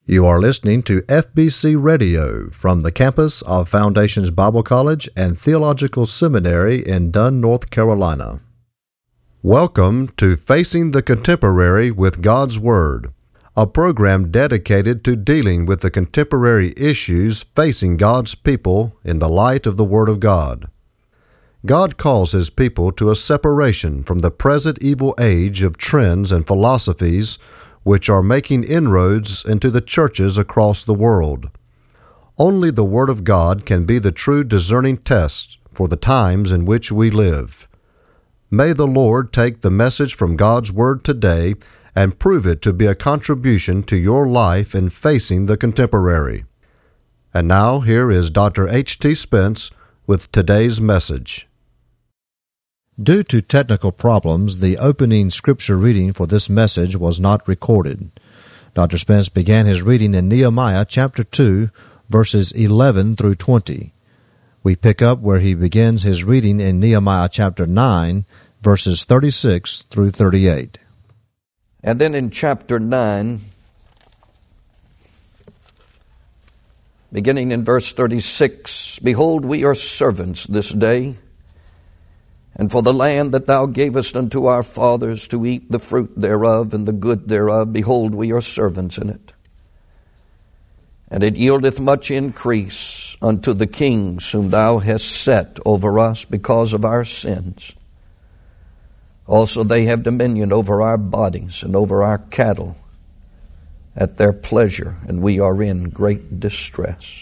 You are listening to FBC Radio from the campus of Foundations Bible College and Theological Seminary in Dunn, North Carolina. Welcome to Facing the Contemporary with God's Word, a program dedicated to dealing with the contemporary issues facing God's people in the light of the Word of God. God calls His people to a separation from the present evil age of trends and philosophies which are making inroads into the churches across the world. Only the Word of God can be the true discerning test for the times in which we live. May the Lord take the message from God's Word today and prove it to be a contribution to your life in facing the contemporary. And now here is Dr. H.T. Spence with today's message. Due to technical problems, the opening scripture reading for this message was not recorded. Dr. Spence began his reading in Nehemiah chapter 2, verses 11 through 20. We pick up where he begins his reading in Nehemiah chapter 9, verses 36 through 38. And then in chapter 9, beginning in verse 36, "Behold, we are servants this day, and for the land that thou gavest unto our fathers to eat the fruit thereof and the good thereof, behold, we are servants in it. And it yieldeth much increase unto the kings whom thou hast set over us because of our sins. Also they have dominion over our bodies and over our cattle at their pleasure, and we are in great distress.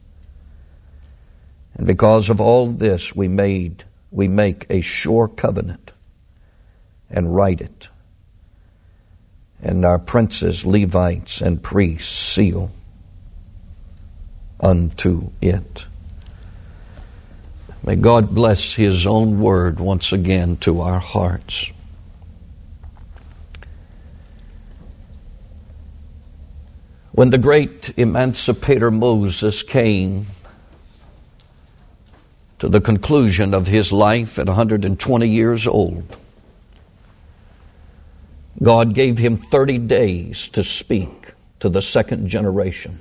And because of all this we make a sure covenant and write it, and our princes, Levites, and priests seal unto it." May God bless His own word once again to our hearts. When the great emancipator Moses came to the conclusion of his life at 120 years old, God gave him 30 days to speak to the second generation.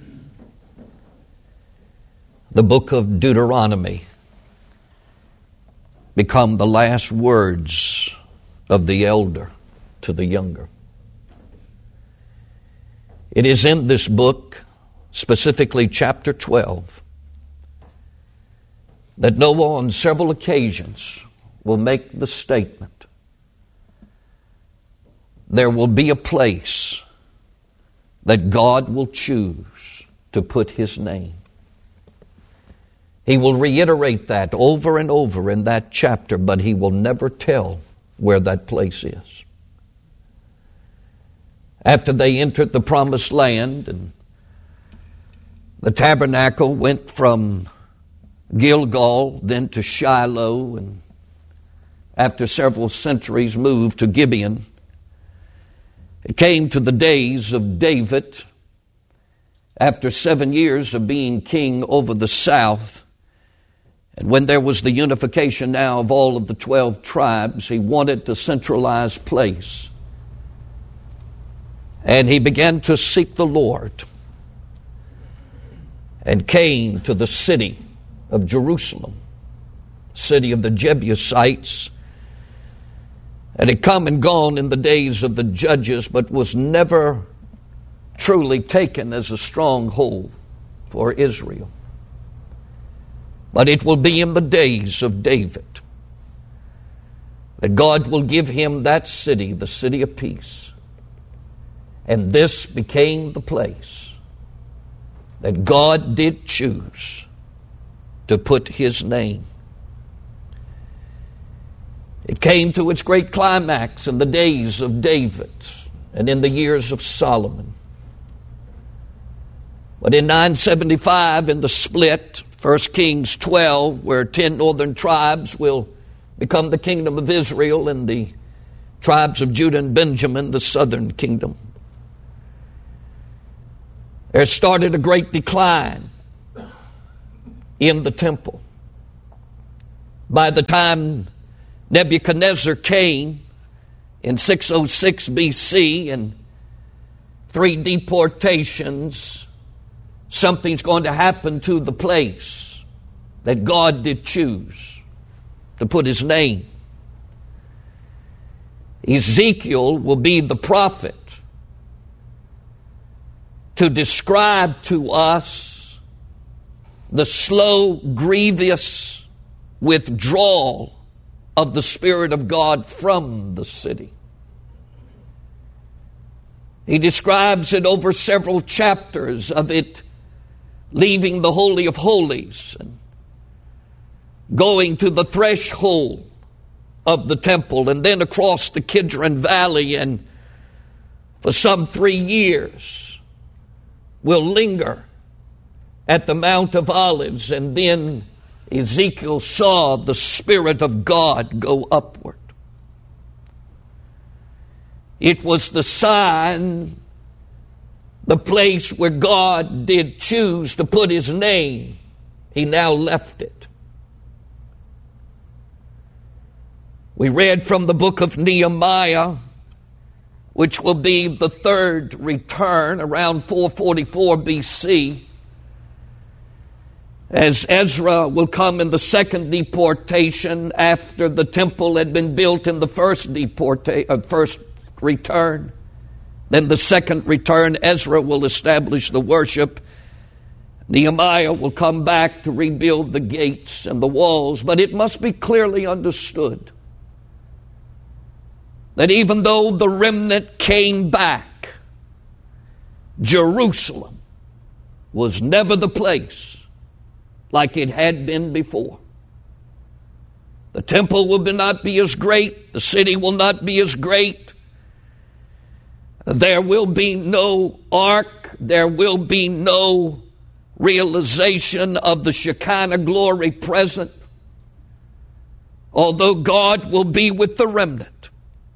The book of Deuteronomy become the last words of the elder to the younger. It is in this book, specifically chapter 12, that Noah on several occasions will make the statement, there will be a place that God will choose to put His name. He will reiterate that over and over in that chapter, but he will never tell where that place is. After they entered the promised land, and the tabernacle went from Gilgal, then to Shiloh, and after several centuries moved to Gibeon. It came to the days of David, after 7 years of being king over the south, and when there was the unification now of all of the 12 tribes, he wanted a centralized place. And he began to seek the Lord and came to the city of Jerusalem, city of the Jebusites, and had come and gone in the days of the judges, but was never truly taken as a stronghold for Israel. But it will be in the days of David that God will give him that city, the city of peace. And this became the place that God did choose to put His name. It came to its great climax in the days of David and in the years of Solomon. But in 975, in the split, 1 Kings 12, where 10 northern tribes will become the kingdom of Israel and the tribes of Judah and Benjamin, the southern kingdom, there started a great decline in the temple. By the time Nebuchadnezzar came in 606 BC and 3 deportations, something's going to happen to the place that God did choose to put his name. Ezekiel will be the prophet to describe to us the slow, grievous withdrawal of the Spirit of God from the city. He describes it over several chapters of it leaving the Holy of Holies and going to the threshold of the temple and then across the Kidron Valley, and for some 3 years will linger at the Mount of Olives, and then Ezekiel saw the Spirit of God go upward. It was the sign, the place where God did choose to put his name. He now left it. We read from the book of Nehemiah, which will be the 3rd return around 444 BC, as Ezra will come in the 2nd deportation after the temple had been built in the first return. Then the 2nd return, Ezra will establish the worship. Nehemiah will come back to rebuild the gates and the walls. But it must be clearly understood that even though the remnant came back, Jerusalem was never the place like it had been before. The temple will not be as great. The city will not be as great. There will be no ark. There will be no realization of the Shekinah glory present. Although God will be with the remnant,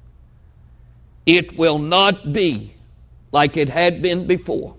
it will not be like it had been before.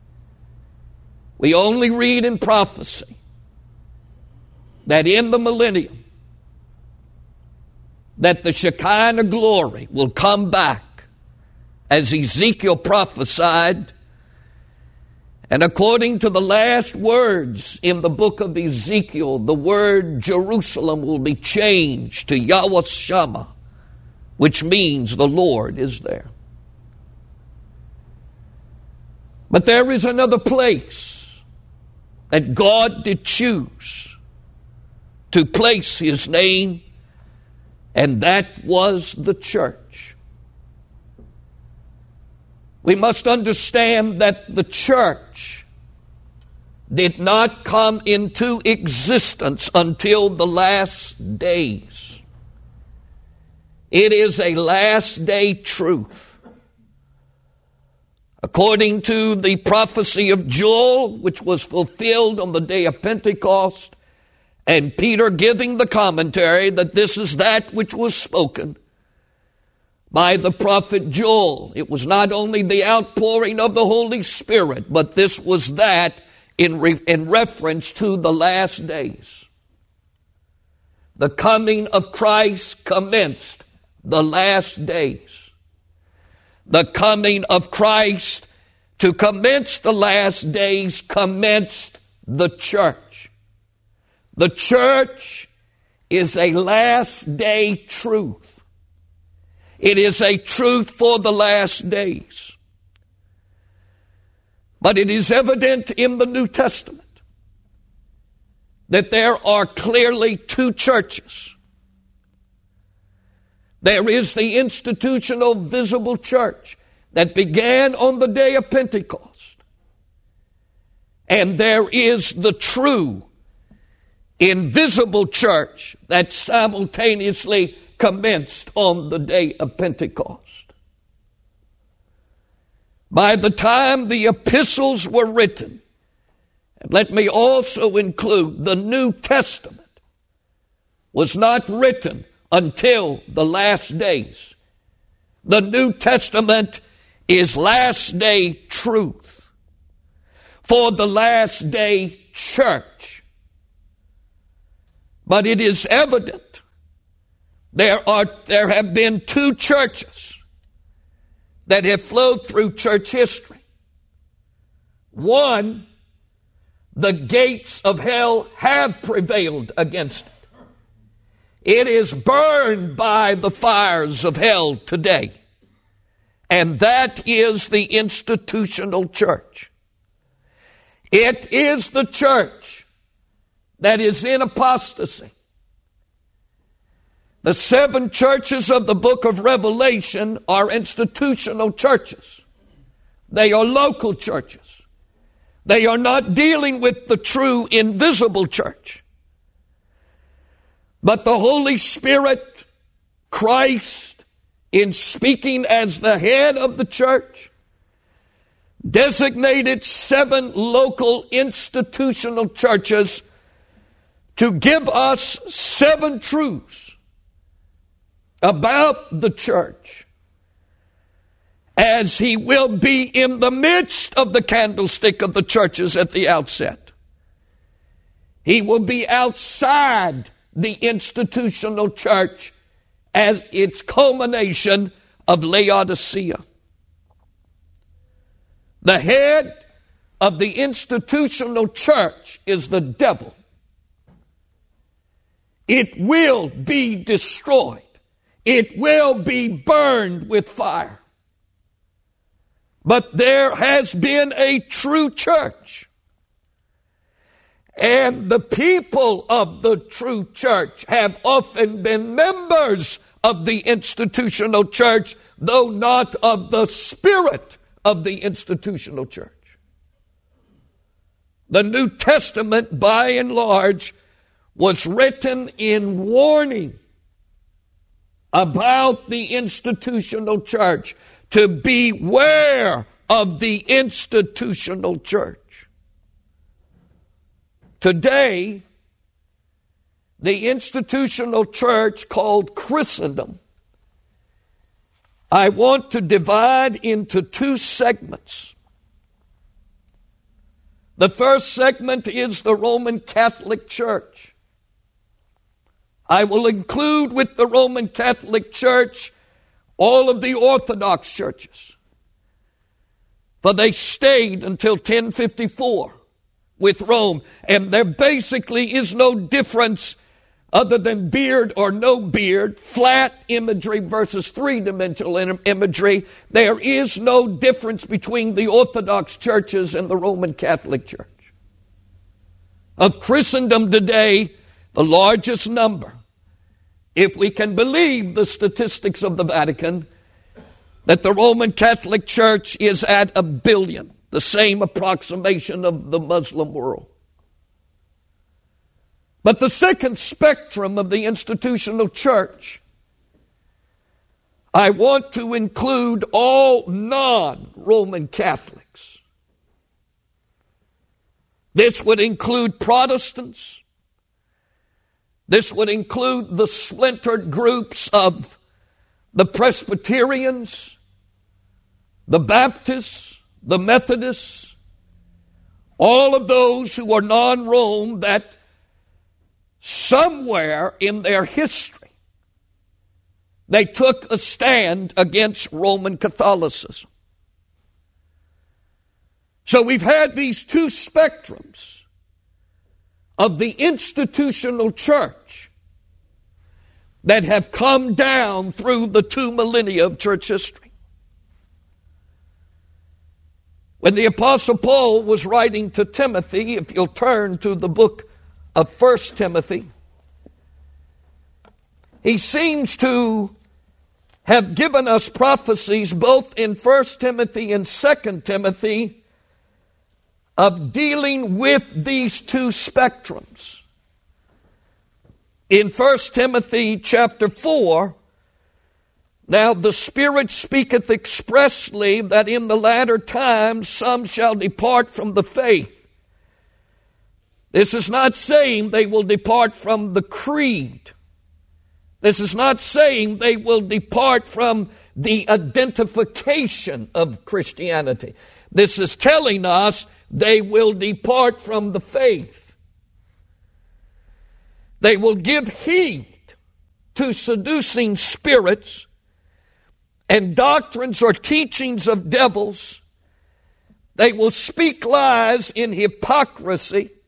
We only read in prophecy that in the millennium, that the Shekinah glory will come back as Ezekiel prophesied. And according to the last words in the book of Ezekiel, the word Jerusalem will be changed to Yahweh Shammah, which means the Lord is there. But there is another place that God did choose to place his name, and that was the church. We must understand that the church did not come into existence until the last days. It is a last day truth. According to the prophecy of Joel, which was fulfilled on the day of Pentecost, and Peter giving the commentary that this is that which was spoken by the prophet Joel. It was not only the outpouring of the Holy Spirit, but this was that in reference to the last days. The coming of Christ commenced the last days. The coming of Christ to commence the last days commenced the church. The church is a last day truth. It is a truth for the last days. But it is evident in the New Testament that there are clearly two churches. There is the institutional visible church that began on the day of Pentecost. And there is the true invisible church that simultaneously commenced on the day of Pentecost. By the time the epistles were written, and let me also include the New Testament was not written until the last days. The New Testament is last day truth for the last day church. But it is evident there have been two churches that have flowed through church history. One, the gates of hell have prevailed against it. It is burned by the fires of hell today. And that is the institutional church. It is the church that is in apostasy. The 7 churches of the book of Revelation are institutional churches. They are local churches. They are not dealing with the true invisible church. But the Holy Spirit, Christ, in speaking as the head of the church, designated 7 local institutional churches to give us 7 truths about the church, as he will be in the midst of the candlestick of the churches at the outset. He will be outside the institutional church as its culmination of Laodicea. The head of the institutional church is the devil. It will be destroyed. It will be burned with fire. But there has been a true church. And the people of the true church have often been members of the institutional church, though not of the spirit of the institutional church. The New Testament, by and large, was written in warning about the institutional church, to beware of the institutional church. Today, the institutional church called Christendom, I want to divide into 2 segments. The first segment is the Roman Catholic Church. I will include with the Roman Catholic Church all of the Orthodox churches, for they stayed until 1054 with Rome, and there basically is no difference other than beard or no beard, flat imagery versus 3-dimensional imagery. There is no difference between the Orthodox churches and the Roman Catholic Church. Of Christendom today, the largest number, if we can believe the statistics of the Vatican, that the Roman Catholic Church is at 1 billion, the same approximation of the Muslim world. But the second spectrum of the institutional church, I want to include all non-Roman Catholics. This would include Protestants. This would include the splintered groups of the Presbyterians, the Baptists, the Methodists, all of those who are non-Rome that somewhere in their history they took a stand against Roman Catholicism. So we've had these 2 spectrums of the institutional church that have come down through the 2 millennia of church history. When the Apostle Paul was writing to Timothy, if you'll turn to the book of 1 Timothy, he seems to have given us prophecies both in 1 Timothy and 2 Timothy of dealing with these 2 spectrums. In 1 Timothy chapter 4, now the Spirit speaketh expressly that in the latter times some shall depart from the faith. This is not saying they will depart from the creed. This is not saying they will depart from the identification of Christianity. This is telling us they will depart from the faith. They will give heed to seducing spirits and doctrines or teachings of devils, They will speak lies in hypocrisy.